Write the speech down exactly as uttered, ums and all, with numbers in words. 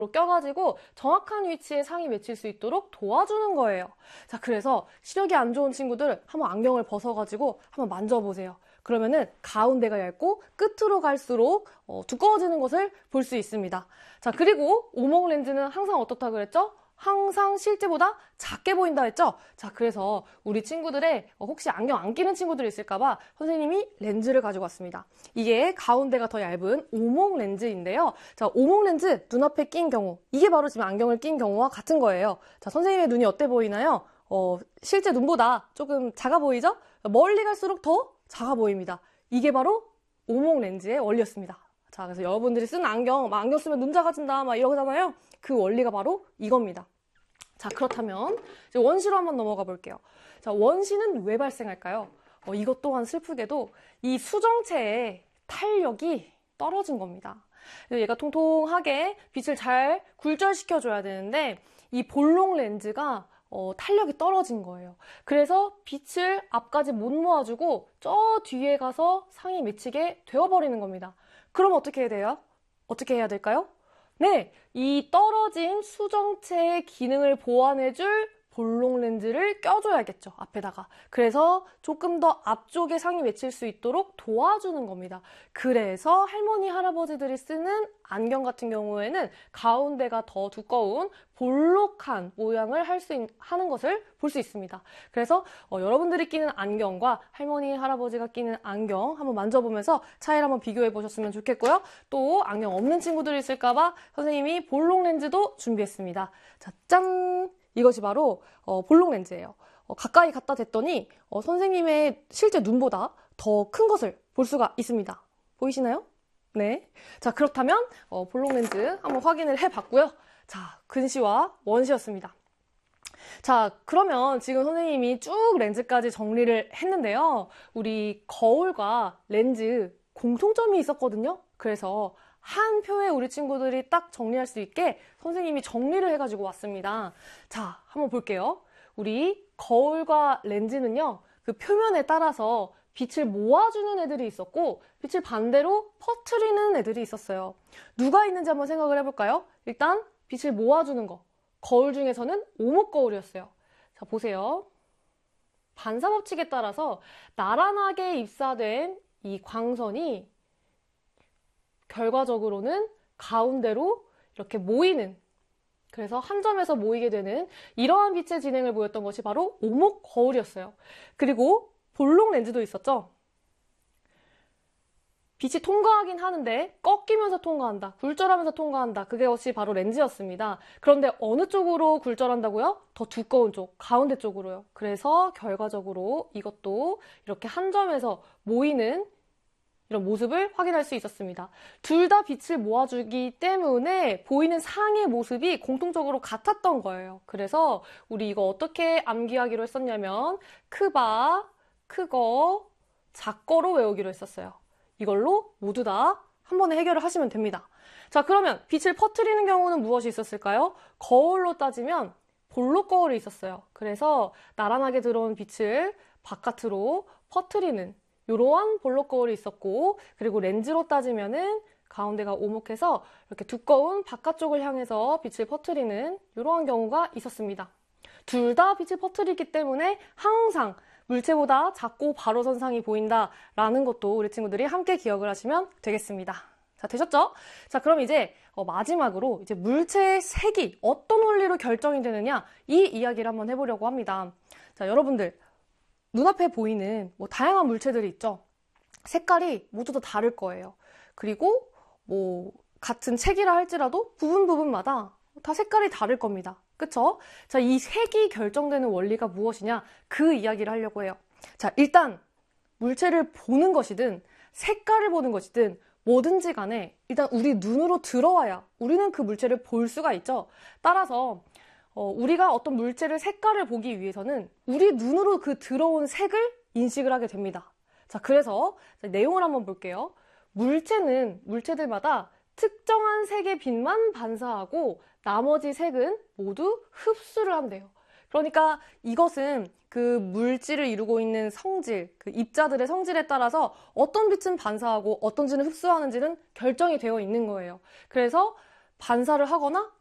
껴가지고 정확한 위치에 상이 맺힐 수 있도록 도와주는 거예요. 자, 그래서 시력이 안 좋은 친구들 한번 안경을 벗어가지고 한번 만져보세요. 그러면은 가운데가 얇고 끝으로 갈수록 어, 두꺼워지는 것을 볼 수 있습니다. 자, 그리고 오목 렌즈는 항상 어떻다 그랬죠? 항상 실제보다 작게 보인다 했죠? 자, 그래서 우리 친구들의 혹시 안경 안 끼는 친구들이 있을까봐 선생님이 렌즈를 가지고 왔습니다. 이게 가운데가 더 얇은 오목 렌즈인데요. 자, 오목 렌즈 눈앞에 낀 경우, 이게 바로 지금 안경을 낀 경우와 같은 거예요. 자, 선생님의 눈이 어때 보이나요? 어, 실제 눈보다 조금 작아 보이죠? 멀리 갈수록 더 작아 보입니다. 이게 바로 오목 렌즈의 원리였습니다. 자, 그래서 여러분들이 쓰는 안경, 막 안경 쓰면 눈 작아진다, 막 이러잖아요. 그 원리가 바로 이겁니다. 자, 그렇다면 이제 원시로 한번 넘어가 볼게요. 자, 원시는 왜 발생할까요? 어, 이것 또한 슬프게도 이 수정체의 탄력이 떨어진 겁니다. 얘가 통통하게 빛을 잘 굴절시켜줘야 되는데 이 볼록 렌즈가 어, 탄력이 떨어진 거예요. 그래서 빛을 앞까지 못 모아주고 저 뒤에 가서 상이 맺히게 되어버리는 겁니다. 그럼 어떻게 해야 돼요? 어떻게 해야 될까요? 네, 이 떨어진 수정체의 기능을 보완해줄 볼록 렌즈를 껴줘야겠죠, 앞에다가. 그래서 조금 더 앞쪽에 상이 맺힐 수 있도록 도와주는 겁니다. 그래서 할머니, 할아버지들이 쓰는 안경 같은 경우에는 가운데가 더 두꺼운 볼록한 모양을 할 수 하는 것을 볼 수 있습니다. 그래서 어, 여러분들이 끼는 안경과 할머니, 할아버지가 끼는 안경 한번 만져보면서 차이를 한번 비교해 보셨으면 좋겠고요. 또 안경 없는 친구들이 있을까봐 선생님이 볼록 렌즈도 준비했습니다. 자, 짠! 이것이 바로 어, 볼록 렌즈예요. 어, 가까이 갖다 댔더니 어, 선생님의 실제 눈보다 더 큰 것을 볼 수가 있습니다. 보이시나요? 네. 자, 그렇다면 어, 볼록 렌즈 한번 확인을 해봤고요. 자, 근시와 원시였습니다. 자, 그러면 지금 선생님이 쭉 렌즈까지 정리를 했는데요. 우리 거울과 렌즈 공통점이 있었거든요. 그래서 한 표에 우리 친구들이 딱 정리할 수 있게 선생님이 정리를 해가지고 왔습니다. 자, 한번 볼게요. 우리 거울과 렌즈는요, 그 표면에 따라서 빛을 모아주는 애들이 있었고 빛을 반대로 퍼트리는 애들이 있었어요. 누가 있는지 한번 생각을 해볼까요? 일단 빛을 모아주는 거. 거울 중에서는 오목 거울이었어요. 자, 보세요. 반사법칙에 따라서 나란하게 입사된 이 광선이 결과적으로는 가운데로 이렇게 모이는, 그래서 한 점에서 모이게 되는 이러한 빛의 진행을 보였던 것이 바로 오목 거울이었어요. 그리고 볼록 렌즈도 있었죠. 빛이 통과하긴 하는데 꺾이면서 통과한다, 굴절하면서 통과한다. 그것이 바로 렌즈였습니다. 그런데 어느 쪽으로 굴절한다고요? 더 두꺼운 쪽, 가운데 쪽으로요. 그래서 결과적으로 이것도 이렇게 한 점에서 모이는 이런 모습을 확인할 수 있었습니다. 둘 다 빛을 모아주기 때문에 보이는 상의 모습이 공통적으로 같았던 거예요. 그래서 우리 이거 어떻게 암기하기로 했었냐면 크바, 크거, 작거로 외우기로 했었어요. 이걸로 모두 다 한 번에 해결을 하시면 됩니다. 자, 그러면 빛을 퍼뜨리는 경우는 무엇이 있었을까요? 거울로 따지면 볼록 거울이 있었어요. 그래서 나란하게 들어온 빛을 바깥으로 퍼뜨리는 이러한 볼록 거울이 있었고, 그리고 렌즈로 따지면은 가운데가 오목해서 이렇게 두꺼운 바깥쪽을 향해서 빛을 퍼뜨리는 이러한 경우가 있었습니다. 둘 다 빛을 퍼뜨리기 때문에 항상 물체보다 작고 바로 선상이 보인다라는 것도 우리 친구들이 함께 기억을 하시면 되겠습니다. 자, 되셨죠? 자, 그럼 이제 어, 마지막으로 이제 물체의 색이 어떤 원리로 결정이 되느냐, 이 이야기를 한번 해보려고 합니다. 자, 여러분들 눈앞에 보이는 뭐 다양한 물체들이 있죠. 색깔이 모두 다 다를 거예요. 그리고 뭐 같은 색이라 할지라도 부분 부분마다 다 색깔이 다를 겁니다. 그쵸? 자, 이 색이 결정되는 원리가 무엇이냐, 그 이야기를 하려고 해요. 자, 일단 물체를 보는 것이든 색깔을 보는 것이든 뭐든지 간에 일단 우리 눈으로 들어와야 우리는 그 물체를 볼 수가 있죠. 따라서 어, 우리가 어떤 물체를 색깔을 보기 위해서는 우리 눈으로 그 들어온 색을 인식을 하게 됩니다. 자, 그래서 내용을 한번 볼게요. 물체는 물체들마다 특정한 색의 빛만 반사하고 나머지 색은 모두 흡수를 한대요. 그러니까 이것은 그 물질을 이루고 있는 성질, 그 입자들의 성질에 따라서 어떤 빛은 반사하고 어떤 지는 흡수하는지는 결정이 되어 있는 거예요. 그래서 반사를 하거나